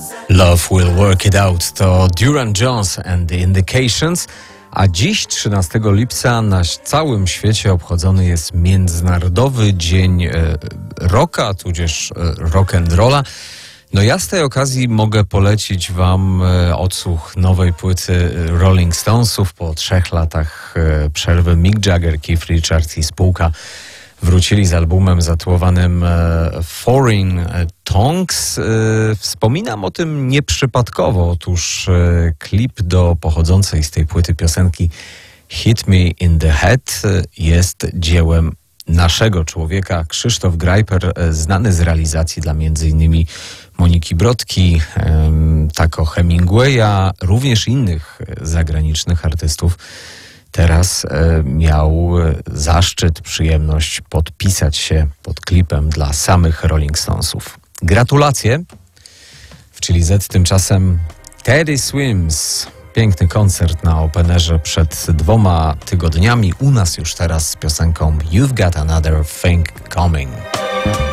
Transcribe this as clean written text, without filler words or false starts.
Love Will Work It Out to Duran Jones and the Indications, a dziś 13 lipca na całym świecie obchodzony jest Międzynarodowy Dzień Rocka, tudzież rock'n'rolla. No ja z tej okazji mogę polecić wam odsłuch nowej płyty Rolling Stonesów. Po 3 latach przerwy Mick Jagger, Keith Richards i spółka wrócili z albumem zatytułowanym Foreign Tongues. Wspominam o tym nieprzypadkowo. Otóż klip do pochodzącej z tej płyty piosenki Hit Me in the Head jest dziełem naszego człowieka, Krzysztof Grajper, znany z realizacji dla m.in. Moniki Brodki, Taco Hemingwaya, również innych zagranicznych artystów. Teraz miał zaszczyt, przyjemność podpisać się pod klipem dla samych Rolling Stonesów. Gratulacje! W Chili Z tymczasem Teddy Swims. Piękny koncert na Openerze przed 2 tygodniami. U nas już teraz z piosenką You've Got Another Thing Coming.